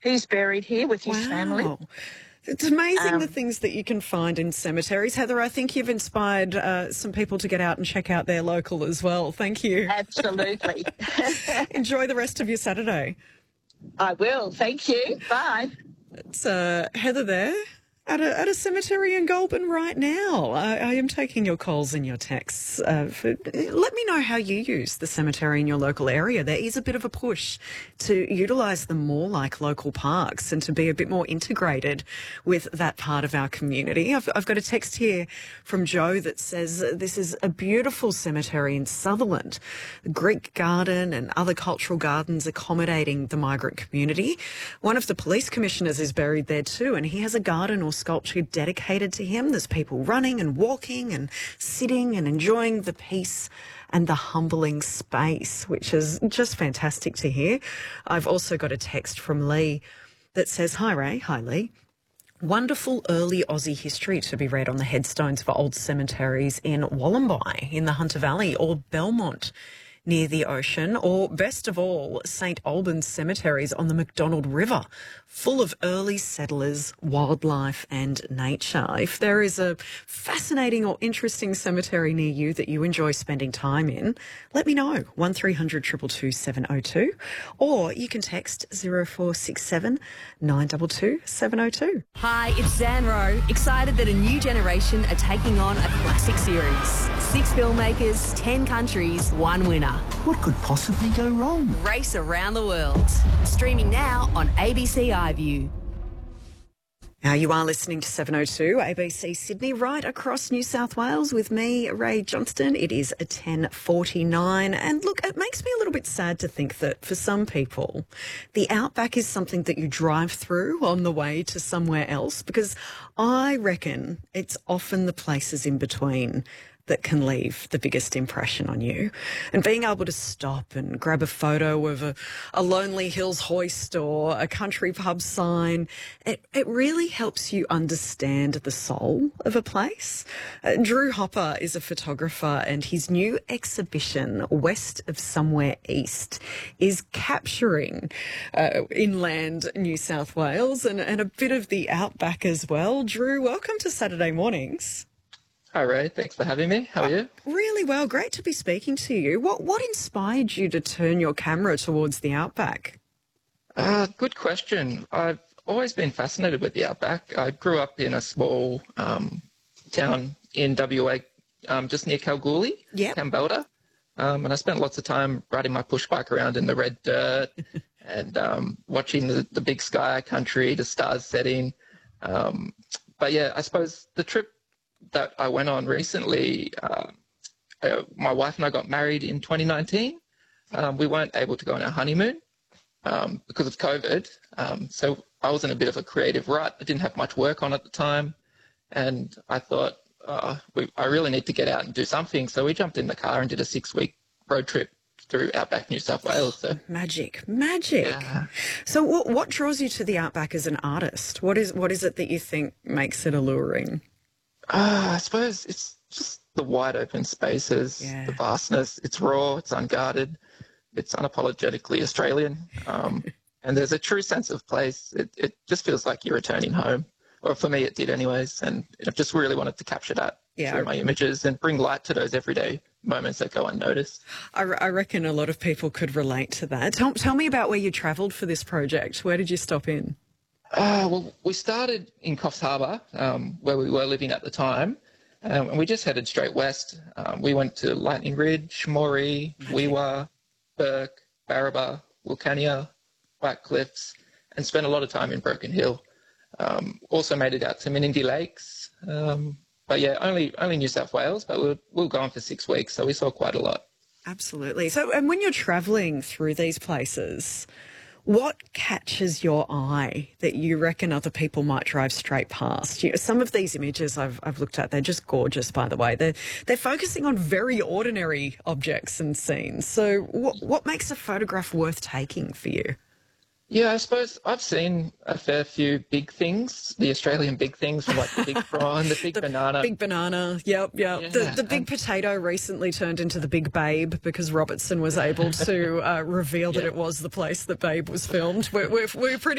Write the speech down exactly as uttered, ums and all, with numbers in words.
he's buried here with his wow. family. It's amazing Um, the things that you can find in cemeteries. Heather, I think you've inspired uh, some people to get out and check out their local as well. Thank you. Absolutely. Enjoy the rest of your Saturday. I will. Thank you. Bye. It's uh, Heather there at a, at a cemetery in Goulburn right now. I, I am taking your calls and your texts. Uh, for, let me know how you use the cemetery in your local area. There is a bit of a push to utilise them more like local parks and to be a bit more integrated with that part of our community. I've, I've got a text here from Joe that says this is a beautiful cemetery in Sutherland, a Greek garden and other cultural gardens accommodating the migrant community. One of the police commissioners is buried there too, and he has a garden or sculpture dedicated to him. There's people running and walking and sitting and enjoying the peace and the humbling space, which is just fantastic to hear. I've also got a text from Lee that says, hi Ray, hi Lee. Wonderful early Aussie history to be read on the headstones for old cemeteries in Wollombi in the Hunter Valley or Belmont near the ocean, or best of all, Saint Albans cemeteries on the McDonald River, full of early settlers, wildlife and nature. If there is a fascinating or interesting cemetery near you that you enjoy spending time in, let me know, one three hundred two two two seven oh two, or you can text zero four six seven nine two two seven oh two. Hi, it's Zanro, excited that a new generation are taking on a classic series. Six filmmakers, ten countries, one winner. What could possibly go wrong? Race Around the World. Streaming now on A B C iView. Now you are listening to seven oh two A B C Sydney, right across New South Wales with me, Ray Johnston. It is a ten forty-nine, and look, it makes me a little bit sad to think that for some people, the outback is something that you drive through on the way to somewhere else, because I reckon it's often the places in between that can leave the biggest impression on you. And being able to stop and grab a photo of a, a Lonely Hills hoist or a country pub sign, it, it really helps you understand the soul of a place. Uh, Drew Hopper is a photographer, and his new exhibition, West of Somewhere East, is capturing uh, inland New South Wales and, and a bit of the outback as well. Drew, welcome to Saturday Mornings. Hi, Ray. Thanks for having me. How are you? Really well. Great to be speaking to you. What what inspired you to turn your camera towards the outback? Uh, good question. I've always been fascinated with the outback. I grew up in a small um, town in W A, um, just near Kalgoorlie, Yep. Kambalda, um, and I spent lots of time riding my push bike around in the red dirt and um, watching the, the big sky country, the stars setting. Um, but yeah, I suppose the trip that I went on recently, uh, uh, my wife and I got married in twenty nineteen. Um, we weren't able to go on our honeymoon um, because of COVID. Um, so I was in a bit of a creative rut. I didn't have much work on at the time. And I thought, uh, we, I really need to get out and do something. So we jumped in the car and did a six-week road trip through outback New South Wales. So. Magic, magic. Yeah. So what, what draws you to the outback as an artist? What is what is it that you think makes it alluring? Uh, I suppose it's just the wide open spaces, Yeah. the vastness. It's raw, it's unguarded, it's unapologetically Australian. Um, and there's a true sense of place. It, it just feels like you're returning home. Or for me, it did anyways. And I just really wanted to capture that Yeah. through my images and bring light to those everyday moments that go unnoticed. I, I reckon a lot of people could relate to that. Tell, tell me about where you travelled for this project. Where did you stop in? Uh, well, we started in Coffs Harbour, um, where we were living at the time, um, and we just headed straight west. Um, we went to Lightning Ridge, Moree, Weewa, Burke, Barraba, Wilcannia, White Cliffs, and spent a lot of time in Broken Hill. Um, also made it out to Menindee Lakes, um, but yeah, only only New South Wales, but we were, we were gone for six weeks, so we saw quite a lot. Absolutely. So, and when you're travelling through these places, what catches your eye that you reckon other people might drive straight past? You know, some of these images I've, I've looked at, they're just gorgeous, by the way. They're, they're focusing on very ordinary objects and scenes. So what, what makes a photograph worth taking for you? Yeah, I suppose I've seen a fair few big things, the Australian big things, like the big prawn, the big the banana. Big banana, yep, yep. Yeah, the, the big um, potato recently turned into the Big Babe because Robertson was able to uh, reveal that Yeah. it was the place that Babe was filmed. We're, we're, we're pretty